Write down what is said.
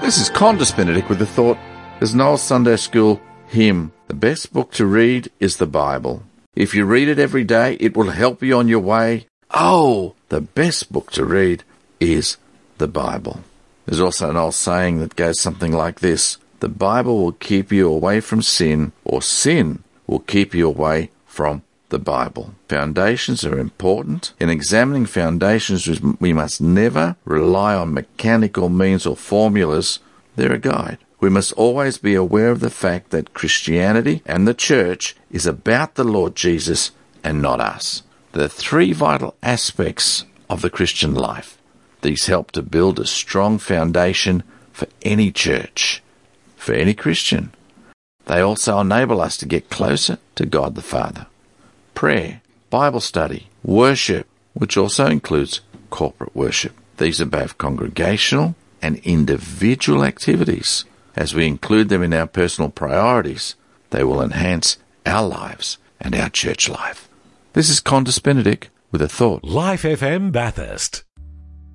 This is Condis Benedict with the thought, as Noel's Sunday School hymn, the best book to read is the Bible. If you read it every day, it will help you on your way. Oh, the best book to read is the Bible. There's also an old saying that goes something like this: the Bible will keep you away from sin, or sin will keep you away from the Bible. Foundations are important. In examining foundations, we must never rely on mechanical means or formulas. They're a guide. We must always be aware of the fact that Christianity and the church is about the Lord Jesus and not us. There are three vital aspects of the Christian life. These help to build a strong foundation for any church, for any Christian. They also enable us to get closer to God the Father. Prayer, Bible study, worship, which also includes corporate worship. These are both congregational and individual activities. As we include them in our personal priorities, they will enhance our lives and our church life. This is Condis Benedict with a thought. Life FM Bathurst.